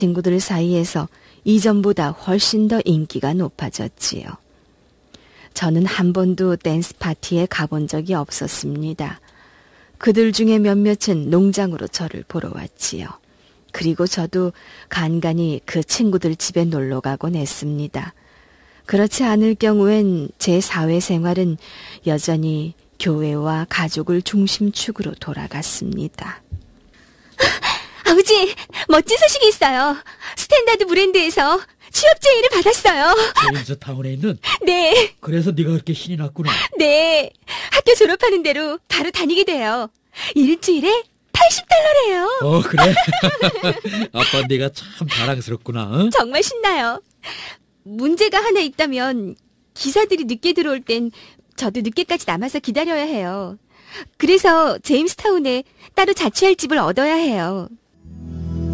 친구들 사이에서 이전보다 훨씬 더 인기가 높아졌지요. 저는 한 번도 댄스 파티에 가본 적이 없었습니다. 그들 중에 몇몇은 농장으로 저를 보러 왔지요. 그리고 저도 간간히 그 친구들 집에 놀러 가곤 했습니다. 그렇지 않을 경우엔 제 사회생활은 여전히 교회와 가족을 중심축으로 돌아갔습니다. 아버지, 멋진 소식이 있어요. 스탠다드 브랜드에서 취업 제의를 받았어요. 제임스타운에 있는? 네. 그래서 네가 그렇게 신이 났구나. 네. 학교 졸업하는 대로 바로 다니게 돼요. 일주일에 $80래요. 그래? 아빠 네가 참 자랑스럽구나. 어? 정말 신나요. 문제가 하나 있다면 기사들이 늦게 들어올 땐 저도 늦게까지 남아서 기다려야 해요. 그래서 제임스타운에 따로 자취할 집을 얻어야 해요.